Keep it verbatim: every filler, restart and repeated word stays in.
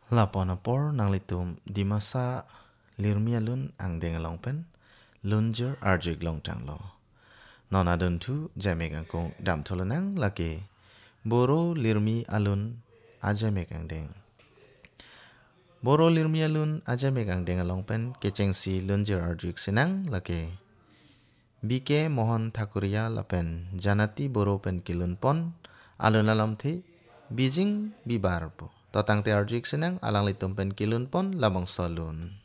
Laponapor nang litum di masa lirmialun ang dengalong pen lunjer arjik long tanglo. Nona dun tu jamek angkong dam tolonang laki boro lirmi alun ajamek ang deng. Boro lirmi alun ajamek ang dengalong pen keceng si lunjer arjik senang laki bike mohon thakuria lapen janati boro pen kilun pon alun alam thi bijing bibar po. Totang te arjik senang alang litum pen kilun pon labang solun.